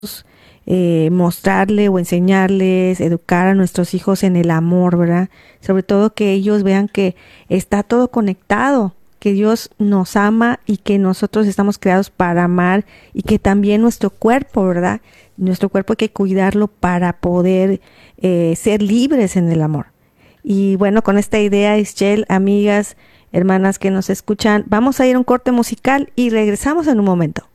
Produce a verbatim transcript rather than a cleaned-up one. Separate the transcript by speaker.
Speaker 1: eh, mostrarle o enseñarles, educar a nuestros hijos en el amor, ¿verdad? Sobre todo que ellos vean que está todo conectado, que Dios nos ama y que nosotros estamos creados para amar y que también nuestro cuerpo, ¿verdad? Nuestro cuerpo hay que cuidarlo para poder eh, ser libres en el amor. Y bueno, con esta idea, Ischel, amigas, hermanas que nos escuchan, vamos a ir a un corte musical y regresamos en un momento.